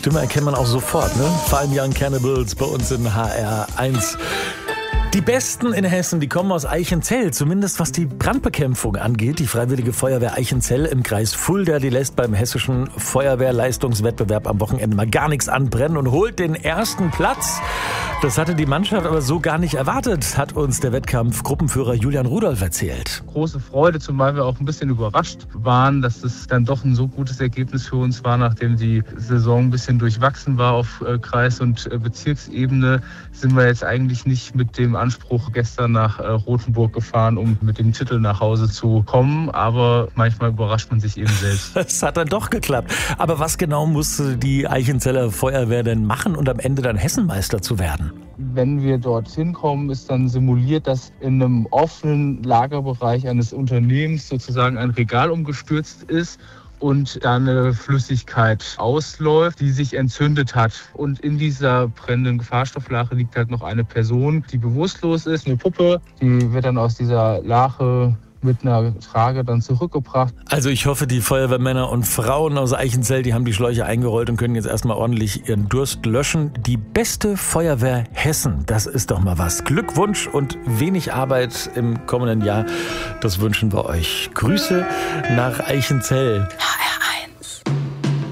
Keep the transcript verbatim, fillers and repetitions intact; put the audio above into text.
Stimme erkennt man auch sofort, ne? Fine Young Cannibals bei uns in H R eins. Die Besten in Hessen, die kommen aus Eichenzell, zumindest was die Brandbekämpfung angeht. Die Freiwillige Feuerwehr Eichenzell im Kreis Fulda, die lässt beim hessischen Feuerwehrleistungswettbewerb am Wochenende mal gar nichts anbrennen und holt den ersten Platz. Das hatte die Mannschaft aber so gar nicht erwartet, hat uns der Wettkampfgruppenführer Julian Rudolph erzählt. Große Freude, zumal wir auch ein bisschen überrascht waren, dass es dann doch ein so gutes Ergebnis für uns war, nachdem die Saison ein bisschen durchwachsen war auf Kreis- und Bezirksebene, sind wir jetzt eigentlich nicht mit dem Anspruch gestern nach Rothenburg gefahren, um mit dem Titel nach Hause zu kommen, aber manchmal überrascht man sich eben selbst. Es hat dann doch geklappt. Aber was genau musste die Eichenzeller Feuerwehr denn machen, um am Ende dann Hessenmeister zu werden? Wenn wir dorthin kommen, ist dann simuliert, dass in einem offenen Lagerbereich eines Unternehmens sozusagen ein Regal umgestürzt ist und da eine Flüssigkeit ausläuft, die sich entzündet hat. Und in dieser brennenden Gefahrstofflache liegt halt noch eine Person, die bewusstlos ist, eine Puppe. Die wird dann aus dieser Lache mit einer Trage dann zurückgebracht. Also ich hoffe, die Feuerwehrmänner und Frauen aus Eichenzell, die haben die Schläuche eingerollt und können jetzt erstmal ordentlich ihren Durst löschen. Die beste Feuerwehr Hessen, das ist doch mal was. Glückwunsch und wenig Arbeit im kommenden Jahr, das wünschen wir euch. Grüße nach Eichenzell.